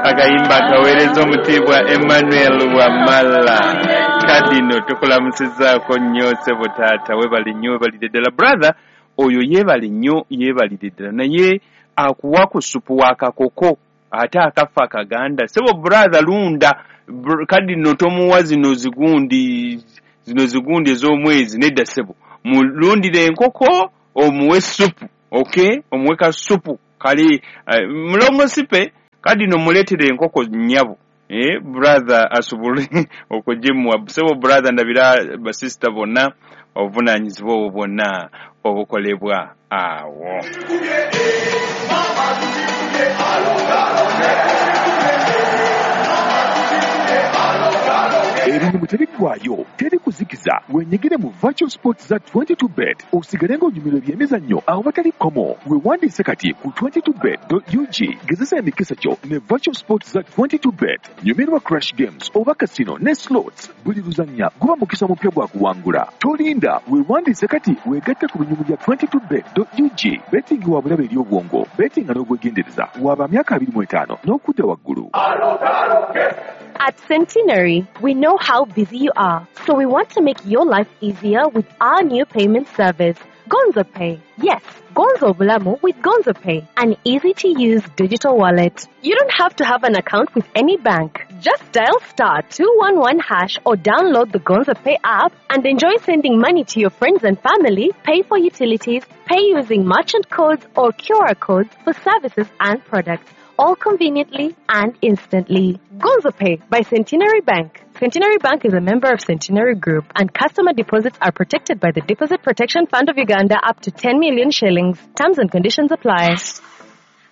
akayimba akaweereza omutiibwa Emmanuel Wamala kadino tukulamusizaako nnyo ssebo taata webali nnyo webalidde ddala brother oyo yeebali nnyo yeebalidde ddala naye akuwa ku supu wakakoko ate akafa akaganda ssebo brother lunda kadino tomuwa zino zigundi ez'omwezi nedda ssebo mulundire enkoko omuwe supu okay omuwe ka supu kali mulongosipe kadino muleetere enkoko nnyabo brother asobole okugimwa ssebo brother ndabira basista bonna obuvunaanyizibwa obwo bwonna obukolebwa awo Ebintu tebiggwaayo teri kuzikiza wenyigire mu virtual sports za 22bet osigale ng'onyumirwa ebyemizannyo awo batali komo weewandiise kati ku 22bet.ug gezesa emikisa gyo ne virtual sports za 22bet nyumirwa crash games oba casino ne slots buli luzannya guba mukisa mupya gwa kuwangula tolinda weewandiise kati weegatte ku binyumu bya 22bet.ug betting wa bulabe eri obwongo betting n'obwegendereza waba myaka 25 n'okudda waggulu. At Centenary, we know how busy you are, so we want to make your life easier with our new payment service, Gonzo Pay. Yes, Gonzo Bulamu with Gonzo Pay, an easy-to-use digital wallet. You don't have to have an account with any bank. Just dial *211# or download the Gonzo Pay app and enjoy sending money to your friends and family, pay for utilities, pay using merchant codes or QR codes for services and products, all conveniently and instantly. Gonzo Pay by Centenary Bank. Centenary Bank is a member of Centenary Group, and customer deposits are protected by the Deposit Protection Fund of Uganda up to 10 million shillings. Terms and conditions apply.